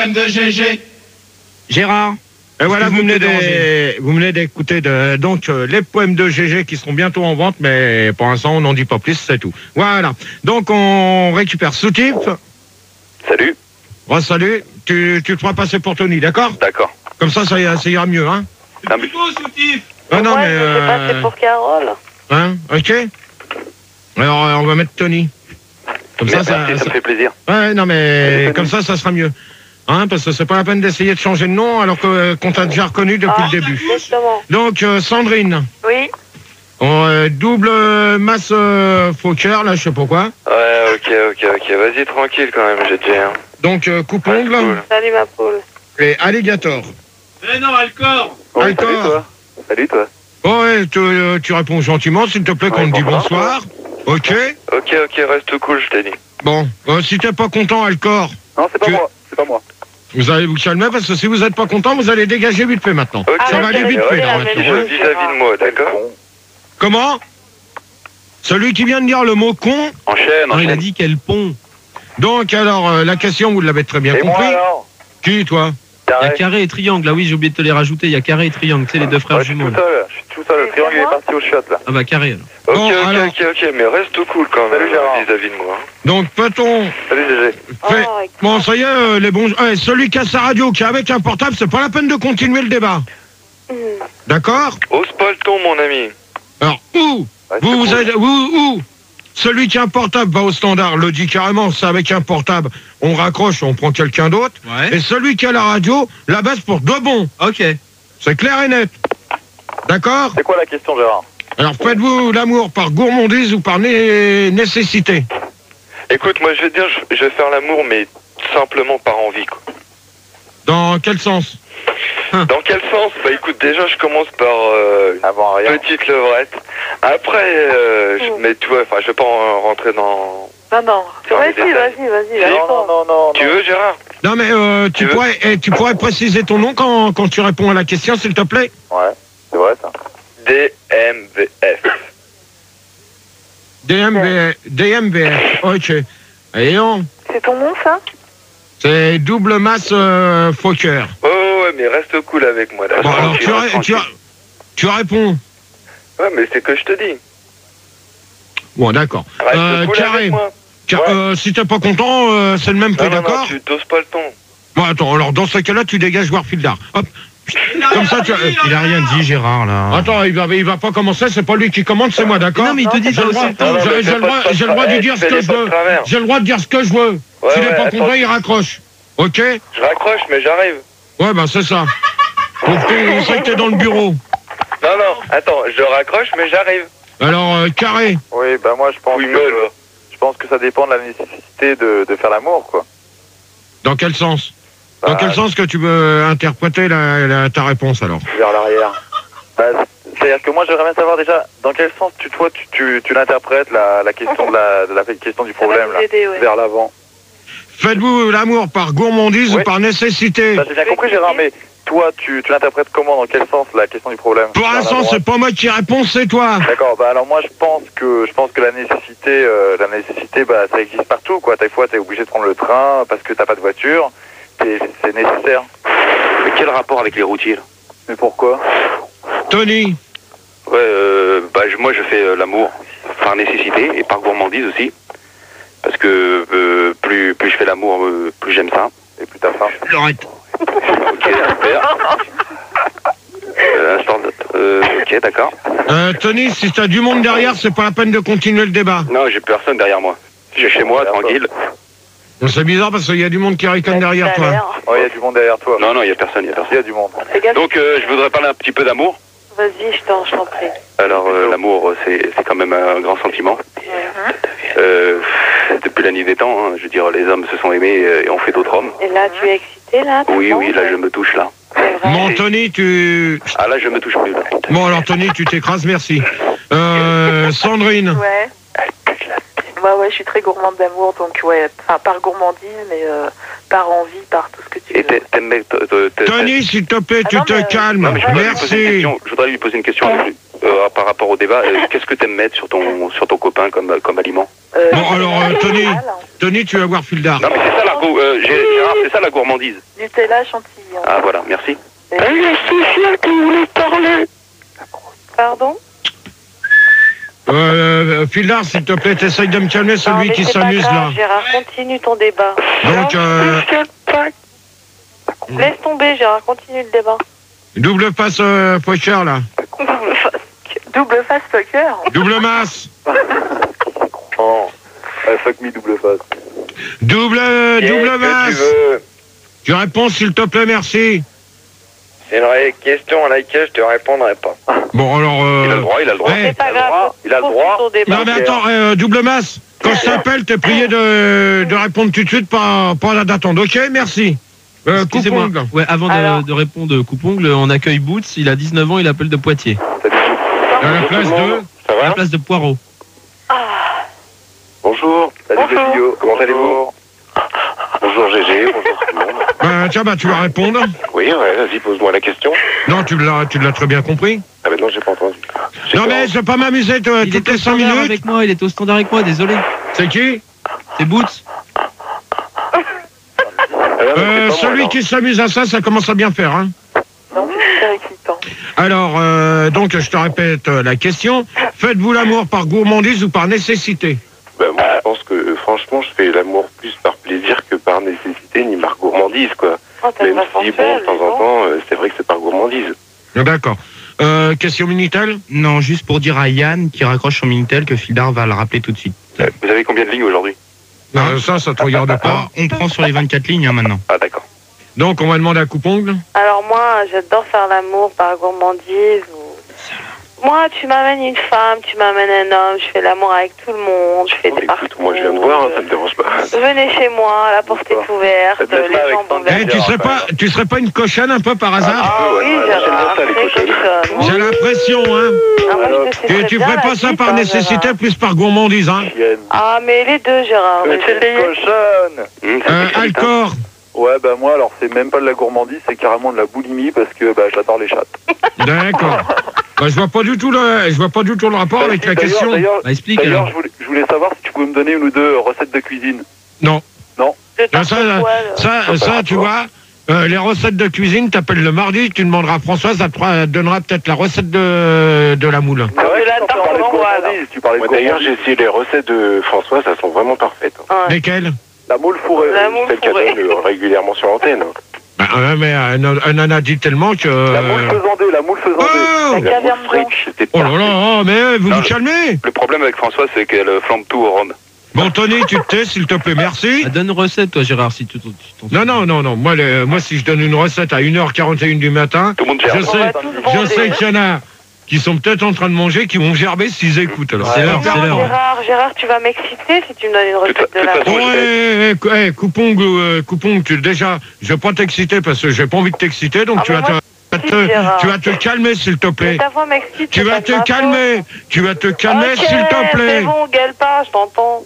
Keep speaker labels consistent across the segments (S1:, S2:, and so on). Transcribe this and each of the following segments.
S1: poèmes de GG.
S2: Gérard. Et voilà, vous venez d'écouter donc les poèmes de GG qui seront bientôt en vente, mais pour l'instant on n'en dit pas plus, c'est tout. Voilà. Donc on récupère Soutif.
S3: Salut.
S2: Salut. Tu te feras passer pour Tony, d'accord?
S3: D'accord.
S2: Comme ça ira mieux, hein?
S3: Ah, mais...
S1: Soutif.
S2: Ah non, mais
S4: je vais passer pour Carole.
S2: Hein? Ok. Alors on va mettre Tony. Comme
S3: merci,
S2: ça
S3: me fait plaisir.
S2: Ouais, non mais comme ça sera mieux. Hein, parce que c'est pas la peine d'essayer de changer de nom alors qu'on t'a déjà reconnu depuis le début.
S4: Justement.
S2: Donc Sandrine.
S4: Oui.
S2: Double masse Fokker, là, je sais pas quoi.
S3: Ouais, ok. Vas-y, tranquille quand même, j'ai déjà.
S2: Donc coupe-ongle.
S3: Cool.
S4: Salut ma poule.
S2: Et alligator.
S1: Eh non, Alcor.
S3: Oui, salut toi.
S2: Oh, ouais, tu réponds gentiment, s'il te plaît, qu'on te dit bonsoir. Ok.
S3: Ok, reste cool, je t'ai dit.
S2: Bon, si t'es pas content, Alcor.
S3: Non, c'est pas moi.
S2: Vous allez vous calmer parce que si vous êtes pas content, vous allez dégager vite fait maintenant.
S3: Ok.
S2: Ça va aller vite fait là maintenant.
S3: Vis-à-vis de moi, d'accord?
S2: Comment? Celui qui vient de dire le mot con.
S3: Enchaîne.
S5: Non, il a dit quel pont.
S2: Donc alors, la question, vous l'avez très bien compris.
S3: alors?
S2: Qui, toi?
S5: Il y a carré et triangle. Ah oui, j'ai oublié de te les rajouter. Il y a carré et triangle. C'est les deux frères jumeaux.
S3: Je suis tout seul. Le triangle est parti au shot là.
S5: Ah bah carré alors.
S2: Bon, alors.
S3: Ok, mais reste cool quand même vis-à-vis de moi.
S2: Donc peut-on...
S3: Salut GG.
S2: Bon, ça y est, les bons... celui qui a sa radio, qui est avec un portable, c'est pas la peine de continuer le débat. D'accord?
S3: Ose pas le ton, mon ami.
S2: Alors, où celui qui a un portable va au standard, le dit carrément, c'est avec un portable, on raccroche, on prend quelqu'un d'autre.
S5: Ouais.
S2: Et celui qui a la radio, la baisse pour de bon.
S5: Ok.
S2: C'est clair et net. D'accord?
S3: C'est quoi la question, Gérard?
S2: Alors, faites-vous l'amour par gourmandise ou par nécessité?
S3: Écoute, moi je vais te dire, je vais faire l'amour, mais simplement par envie, quoi.
S2: Dans quel sens?
S3: Dans quel sens? Bah écoute, déjà je commence par une petite levrette. Après, mais tu vois, enfin je vais pas rentrer dans...
S4: Non. Vas-y.
S3: Non. Tu veux, Gérard?
S2: Non mais tu pourrais préciser ton nom quand tu réponds à la question, s'il te plaît?
S3: Ouais, c'est vrai ça.
S2: DMVF, ok. Et non,
S4: C'est ton nom, ça?
S2: c'est double masse Fokker.
S3: Oh ouais, mais reste cool avec moi. Là.
S2: Bon, alors tu réponds.
S3: Ouais, mais c'est que je te dis.
S2: Bon, d'accord.
S3: Reste cool
S2: Carré.
S3: avec moi.
S2: Si t'es pas content, c'est le même prix, d'accord?
S3: Non, tu doses pas le ton.
S2: Bon, attends, alors dans ce cas-là, tu dégages Warfieldar. Hop. Comme ça,
S5: Il a rien dit, Gérard, là.
S2: Attends, il va pas commencer, c'est pas lui qui commande, c'est moi, d'accord?
S5: Non, mais il te dit
S2: J'ai le droit de dire ce que je veux. J'ai le droit de dire ce que je veux. S'il n'est pas content, il raccroche. Ok?
S3: Je raccroche, mais j'arrive.
S2: Ouais, bah c'est ça. Donc on sait que t'es dans le bureau.
S3: Non, attends, je raccroche, mais j'arrive.
S2: Alors, Carré.
S3: Oui, bah moi je pense que ça dépend de la nécessité de faire l'amour, quoi.
S2: Dans quel sens? Dans quel sens que tu veux interpréter ta réponse, alors?
S3: Vers l'arrière. C'est-à-dire que moi, j'aimerais bien savoir déjà dans quel sens tu l'interprètes, la question de la question du problème, là, vers l'avant.
S2: Faites-vous l'amour par gourmandise ou par nécessité?
S3: J'ai bien compris, Gérard, mais toi, tu l'interprètes comment, dans quel sens, la question du problème?
S2: Pour l'instant, c'est pas moi qui réponds, c'est toi.
S3: D'accord, bah alors moi, je pense que la nécessité, bah ça existe partout, quoi. Des fois, t'es obligé de prendre le train parce que t'as pas de voiture. C'est nécessaire. Mais quel rapport avec les routiers, là? Mais pourquoi?
S2: Tony.
S3: Ouais, moi je fais l'amour par nécessité et par gourmandise aussi. Parce que plus je fais l'amour, plus j'aime ça. Et plus t'as faim.
S2: Arrête.
S3: Ok, super. Ok, d'accord.
S2: Tony, si t'as du monde derrière, c'est pas la peine de continuer le débat.
S3: Non, j'ai personne derrière moi. J'ai chez moi, tranquille.
S2: C'est bizarre parce qu'il y a du monde qui ricane derrière toi.
S3: Oh, il y a du monde derrière toi. Non, il y a personne, il y a du monde. Donc, je voudrais parler un petit peu d'amour.
S4: Vas-y, je t'en prie.
S3: Alors, l'amour, c'est quand même un grand sentiment. Depuis la nuit des temps, hein, je veux dire, les hommes se sont aimés et ont fait d'autres hommes.
S4: Et là, tu es excité, là?
S3: Oui, là, je me touche, là.
S2: Bon, Tony,
S3: Ah, là, je me touche plus, là.
S2: Bon, alors, Tony, tu t'écrases, merci. Sandrine.
S4: Ouais. Ouais, je suis très gourmande d'amour, donc ouais, enfin, par gourmandise, mais par envie, par tout ce que tu veux.
S2: Tony, s'il te plaît, tu te calmes. Merci.
S3: Je voudrais lui poser une question par rapport au débat. Qu'est-ce que t'aimes mettre sur ton copain comme aliment?
S2: Bon, alors, Tony, tu vas voir Fildar.
S3: Non, mais c'est ça, Gérard, c'est ça la gourmandise.
S4: Nutella chantilly.
S3: Ah, voilà, merci.
S4: Le social qui voulait parler. Pardon?
S2: Fildar, s'il te plaît, t'essayes de me calmer celui qui s'amuse là.
S4: Gérard, continue ton débat.
S2: Donc,
S4: Laisse tomber, Gérard, continue le débat.
S2: double face poker là.
S4: Double face poker.
S2: Double masse.
S3: Oh, fuck me, double face.
S2: Double masse. Tu réponds s'il te plaît, merci.
S3: C'est une vraie question à laquelle je te répondrai pas.
S2: Bon, alors...
S3: Il a le droit.
S4: C'est pas grave.
S3: Il a le droit.
S2: Non, mais attends, double masse. Quand je t'appelle, t'es prié de répondre tout de suite, pas d'attendre. Ok, merci.
S5: Excusez-moi.
S2: Coupongle.
S5: Ouais, avant de répondre Coupongle, on accueille Boots, il a 19 ans, il appelle de Poitiers.
S2: À la place de...
S3: Ça
S5: À la
S3: va?
S5: place de Poirot.
S3: Bonjour. Salut les filles. Comment allez-vous? Bonjour Gégé, bonjour tout le monde.
S2: Tiens, tu vas répondre.
S3: Oui, ouais, vas-y, pose-moi la question.
S2: Non, tu l'as très bien compris.
S3: Ah ben non, j'ai pas entendu.
S2: Non, mais je vais pas m'amuser
S5: Il
S2: toutes
S5: était
S2: les
S5: au
S2: 5
S5: standard
S2: minutes.
S5: avec moi, il était au standard avec moi, désolé.
S2: C'est qui?
S5: C'est Boots.
S2: Celui qui s'amuse à ça commence à bien faire, hein.
S4: Non, c'est excitant.
S2: Alors, donc, je te répète la question. Faites-vous l'amour par gourmandise ou par nécessité?
S6: Ben, moi, je pense que, franchement, je fais l'amour plus par plaisir que par nécessité, ni par gourmandise, quoi.
S4: Oh, t'as
S6: Même
S4: pas
S6: si,
S4: sensuel,
S6: bon, de temps en
S4: dis donc.
S6: temps, c'est vrai que c'est par gourmandise.
S2: D'accord. Question Minitel?
S7: Non, juste pour dire à Yann qui raccroche son Minitel que Fildar va le rappeler tout de suite.
S3: Vous avez combien de lignes aujourd'hui?
S2: Ça te regarde pas.
S7: On prend sur les 24 lignes maintenant.
S3: Ah d'accord.
S2: Donc, on va demander à Coupongle.
S4: Alors moi, j'adore faire l'amour par gourmandise. Moi, tu m'amènes une femme, tu m'amènes un homme, je fais l'amour avec tout le monde, je fais des parties.
S6: Écoute, moi je viens de voir, hein, ça me dérange pas.
S4: Venez chez moi, la porte est ouverte,
S3: Faites-le
S4: les
S3: ça avec
S4: jambes
S3: Sandra.
S4: ouvertes.
S2: Tu serais pas une cochonne un peu par hasard?
S4: Ah oui, Gérard,
S6: j'aime bien ça, les
S4: très cochonne.
S2: J'ai l'impression, hein.
S4: Ah, moi, je te sais très
S2: Tu
S4: bien
S2: ferais
S4: la
S2: pas ça
S4: suite,
S2: par
S4: hein,
S2: nécessité,
S4: Gérard.
S2: plus par gourmandise, hein.
S4: Ah, mais les deux, Gérard. Mais je l'ai-
S3: cochonne.
S2: Alcor.
S3: Ouais, bah moi, alors c'est même pas de la gourmandise, c'est carrément de la boulimie parce que bah j'adore les chattes.
S2: D'accord. Bah, je vois pas du tout le rapport avec la question.
S3: D'ailleurs,
S5: Bah, explique alors.
S3: je voulais savoir si tu pouvais me donner une ou deux recettes de cuisine.
S2: Non.
S4: Je
S2: Non, ça, tu vois, les recettes de cuisine, t'appelles le mardi, tu demanderas à Françoise, ça te donnera peut-être la recette de la moule.
S3: Ah ouais,
S4: la
S3: tu parlais de
S4: tarte,
S3: gourmandise, tu parlais de
S6: Moi d'ailleurs, j'ai
S3: gourmandise.
S6: essayé les recettes de François, ça sent vraiment parfaites. Hein.
S4: Ouais.
S2: Lesquelles?
S3: La moule fourrée.
S4: La moule
S6: Celle qu'elle
S4: fourrée.
S6: donne régulièrement sur l'antenne. Hein.
S2: Bah, mais elle en a dit tellement que...
S3: La moule faisandée, la moule faisandée.
S2: Oh,
S4: La
S6: La
S4: caverne
S6: moule frites,
S4: blanche.
S6: c'était
S2: oh là là, mais vous
S3: Non,
S2: vous calmez.
S3: Le problème avec François, c'est qu'elle flambe tout au rhum.
S2: Bon, Tony, tu te tais, s'il te plaît, merci.
S5: Ah, donne une recette, toi, Gérard, si tu t'en
S2: Non. Moi, si je donne une recette à 1h41 du matin,
S3: Tout le monde
S2: je
S3: gère.
S4: On va
S2: sais,
S4: tous
S2: je
S4: bander,
S2: sais
S4: hein.
S2: qu'il y en a qui sont peut-être en train de manger, qui vont gerber s'ils écoutent. Alors.
S5: C'est l'heure,
S4: Non,
S5: c'est l'heure.
S4: Gérard, tu vas m'exciter si tu me donnes une recette de la
S3: toute façon,
S2: Ouais, Coupongle, déjà, je vais pas t'exciter parce que j'ai pas envie de t'exciter, donc
S4: Ah, mais moi, Gérard.
S2: tu vas te calmer, s'il te plaît.
S4: Mais ta voix m'excite.
S2: Tu
S4: c'est
S2: vas
S4: pas de
S2: te
S4: ma
S2: calmer,
S4: faute.
S2: s'il te
S4: Ok,
S2: plaît.
S4: c'est bon, gueule pas, je t'entends.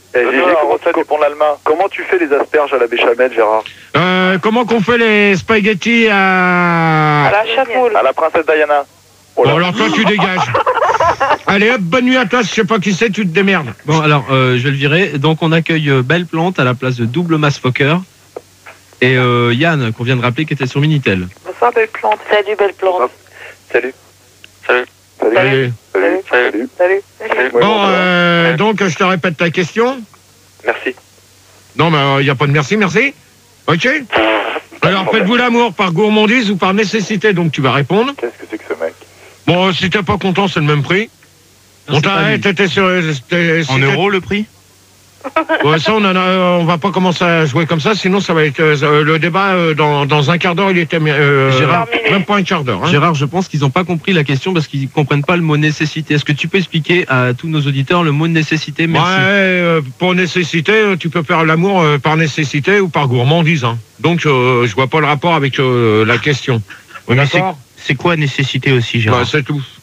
S3: Comment tu fais les asperges à la béchamel, Gérard?
S2: Comment qu'on fait les spaghettis
S4: À
S2: à...
S4: la chapeau.
S3: À la princesse Diana. Oh là.
S2: Bon, alors toi, tu dégages. Allez, hop, bonne nuit à toi, je sais pas qui c'est, tu te démerdes.
S5: Bon, alors, je vais le virer. Donc, on accueille Belle Plante à la place de Double Mass Fokker. Et Yann, qu'on vient de rappeler, qui était sur Minitel.
S4: Bonsoir, Belle Plante. Salut, Belle Plante.
S3: Salut.
S2: Allez.
S3: Salut.
S4: Salut.
S2: Bon, donc, je te répète ta question.
S3: Merci.
S2: Non, mais il n'y a pas de merci. Ok. Alors, faites-vous l'amour par gourmandise ou par nécessité? Donc, tu vas répondre.
S3: Qu'est-ce que c'est que ce mec?
S2: Bon, si t'es pas content, c'est le même prix.
S5: Non,
S2: On
S5: c'est pas
S2: t'arrête,
S5: lui.
S2: t'étais sur...
S7: En euros le prix?
S2: Ouais, ça, on va pas commencer à jouer comme ça, sinon ça va être le débat dans un quart d'heure, il était
S5: Gérard.
S2: même pas un quart d'heure. Hein.
S5: Gérard, je pense qu'ils n'ont pas compris la question parce qu'ils ne comprennent pas le mot nécessité. Est-ce que tu peux expliquer à tous nos auditeurs le mot nécessité? Merci.
S2: Ouais, pour nécessité, tu peux faire l'amour par nécessité ou par gourmandise. Hein. Donc, je vois pas le rapport avec la question.
S7: Oui, mais
S2: D'accord.
S7: c'est quoi nécessité aussi, Gérard?
S2: Bah, c'est tout.